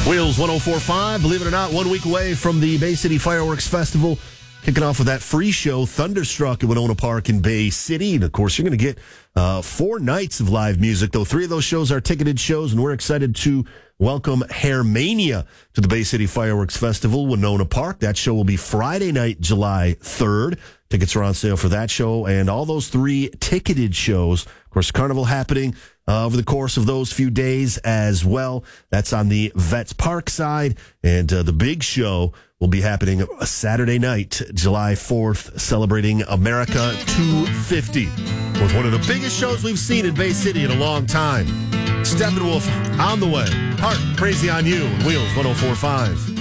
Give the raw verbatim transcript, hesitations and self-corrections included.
Wheels one oh four point five, believe it or not, one week away from the Bay City Fireworks Festival. Kicking off with that free show, Thunderstruck at Winona Park in Bay City. And, of course, you're going to get uh, four nights of live music, though three of those shows are ticketed shows, and we're excited to welcome Hairmania to the Bay City Fireworks Festival, Winona Park. That show will be Friday night, July third. Tickets are on sale for that show and all those three ticketed shows. Of course, Carnival happening uh, over the course of those few days as well. That's on the Vets Park side. And uh, the big show will be happening Saturday night, July fourth, celebrating America two fifty with one of the biggest shows we've seen in Bay City in a long time. Steppenwolf on the way. Heart, Crazy on You, Wheels one oh four point five.